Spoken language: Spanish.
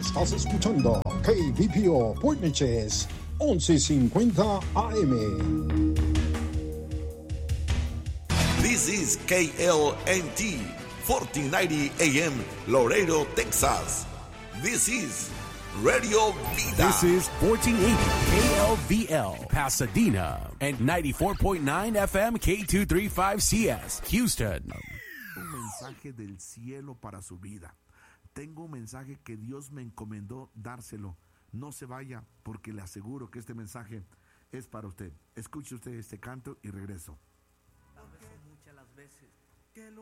Estás escuchando KBPO Port Neches 1150 AM. This is KLNT 1490 AM Laredo, Texas. This is Radio Vida. This is 1480 KLVL Pasadena and 94.9 FM K235CS Houston. Un mensaje del cielo para su vida. Tengo un mensaje que Dios me encomendó dárselo. No se vaya porque le aseguro que este mensaje es para usted. Escuche usted este canto y regreso. A veces, muchas las veces, que lo